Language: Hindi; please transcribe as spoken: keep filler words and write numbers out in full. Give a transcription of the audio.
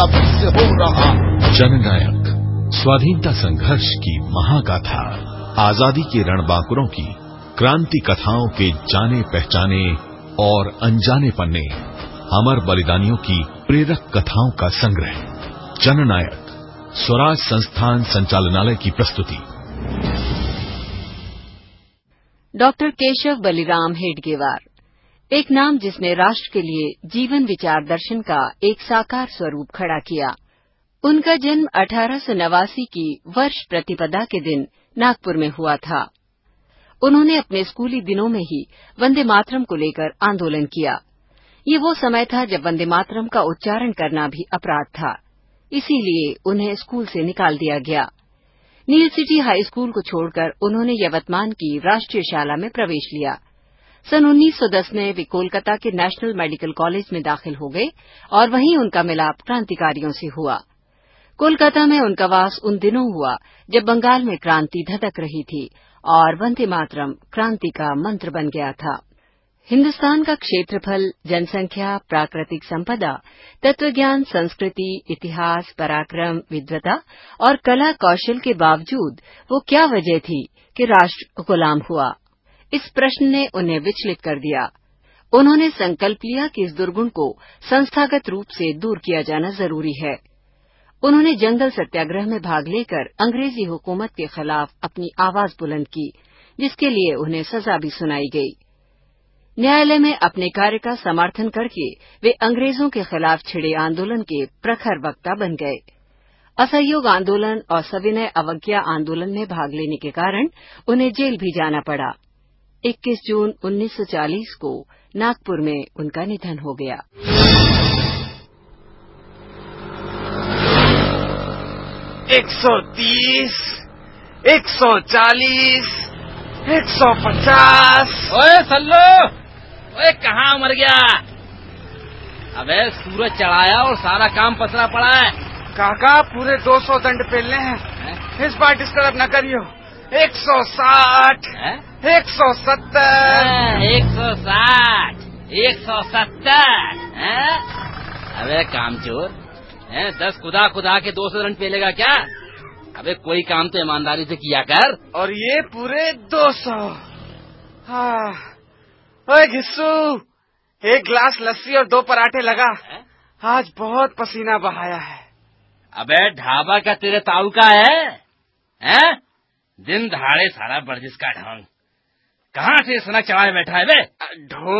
फिर से हो रहा। जननायक स्वाधीनता संघर्ष की महागाथा, आजादी के रणबांकुरों की क्रांति कथाओं के जाने पहचाने और अनजाने पन्ने, अमर बलिदानियों की प्रेरक कथाओं का संग्रह। जननायक स्वराज संस्थान संचालनालय की प्रस्तुति। डॉक्टर केशव बलिराम हेडगेवार, एक नाम जिसने राष्ट्र के लिए जीवन विचार दर्शन का एक साकार स्वरूप खड़ा किया। उनका जन्म अठारह सौ नवासी की वर्ष प्रतिपदा के दिन नागपुर में हुआ था। उन्होंने अपने स्कूली दिनों में ही वंदे मातरम को लेकर आंदोलन किया। ये वो समय था जब वंदे मातरम का उच्चारण करना भी अपराध था, इसीलिए उन्हें स्कूल से निकाल दिया गया। नील सिटी हाई स्कूल को छोड़कर उन्होंने यवतमान की राष्ट्रीय शाला में प्रवेश लिया। सन उन्नीस सौ दस में वे कोलकाता के नेशनल मेडिकल कॉलेज में दाखिल हो गए और वहीं उनका मिलाप क्रांतिकारियों से हुआ। कोलकाता में उनका वास उन दिनों हुआ जब बंगाल में क्रांति धधक रही थी और वंदे मातरम क्रांति का मंत्र बन गया था। हिन्दुस्तान का क्षेत्रफल, जनसंख्या, प्राकृतिक संपदा, तत्वज्ञान, संस्कृति, इतिहास, पराक्रम, विद्वता और कला कौशल के बावजूद वो क्या वजह थी कि राष्ट्र गुलाम हुआ? इस प्रश्न ने उन्हें विचलित कर दिया। उन्होंने संकल्प लिया कि इस दुर्गुण को संस्थागत रूप से दूर किया जाना जरूरी है। उन्होंने जंगल सत्याग्रह में भाग लेकर अंग्रेजी हुकूमत के खिलाफ अपनी आवाज बुलंद की, जिसके लिए उन्हें सजा भी सुनाई गई। न्यायालय में अपने कार्य का समर्थन करके वे अंग्रेजों के खिलाफ छिड़े आंदोलन के प्रखर वक्ता बन गए। असहयोग आंदोलन और सविनय अवज्ञा आंदोलन में भाग लेने के कारण उन्हें जेल भी जाना पड़ा। इक्कीस जून उन्नीस सौ चालीस को नागपुर में उनका निधन हो गया। एक सौ तीस, एक सौ चालीस, एक सौ पचास। ओए सल्लो, ओए कहाँ मर गया? अबे सूरज चढ़ाया और सारा काम पसरा पड़ा है। काका पूरे दो सौ दंड पेलने हैं है? इस बार डिस्टर्ब न करियो। एक सौ साठ, एक सौ सत्तर, एक सौ साठ, एक सौ सत्तर। अबे कामचोर, हैं दस खुदा खुदा के दो सौ रन पेलेगा क्या? अबे कोई काम तो ईमानदारी से किया कर। और ये पूरे दो सौ। हाँ, ओए घिस्सू, एक गिलास लस्सी और दो पराठे लगा। है? आज बहुत पसीना बहाया है। अबे ढाबा का तेरे ताऊ का है? हैं? दिन दहाड़े सारा वर्जिश का ढोंग, कहाँ से इतना चढ़ाए बैठा है बे? ढोंग